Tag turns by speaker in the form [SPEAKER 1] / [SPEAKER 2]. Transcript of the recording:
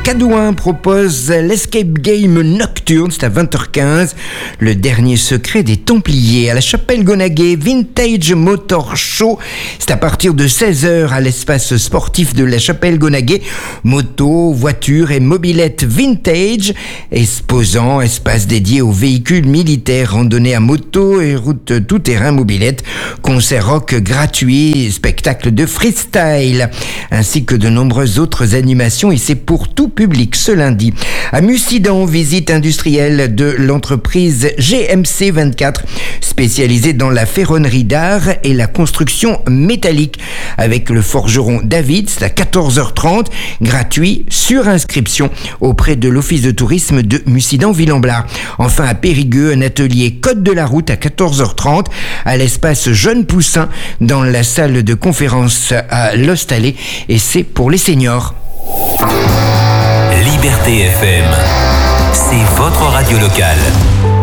[SPEAKER 1] Cadouin propose l'Escape Game Nocturne, c'est à 20h15, le dernier secret des Templiers. À la Chapelle Gonaguet, Vintage Motor Show, c'est à partir de 16h à l'espace sportif de la Chapelle Gonaguet. Moto, voitures et mobylettes vintage, exposant, espace dédié aux véhicules militaires, randonnée à moto et route tout-terrain mobylettes, concert rock gratuit, spectacle de freestyle, ainsi que de nombreuses autres animations, et c'est pour tout public ce lundi. À Mussidan, visite industrielle de l'entreprise GMC 24, spécialisée dans la ferronnerie d'art et la construction métallique, avec le forgeron David, c'est à 14h30, gratuit, sur inscription, auprès de l'office de tourisme de Mussidan-Villamblas. Enfin à Périgueux, un atelier code de la route à 14h30, à l'espace Jeune Poussin, dans la salle de conférence à l'Hostalet, et c'est pour les seniors.
[SPEAKER 2] Liberté FM, c'est votre radio locale.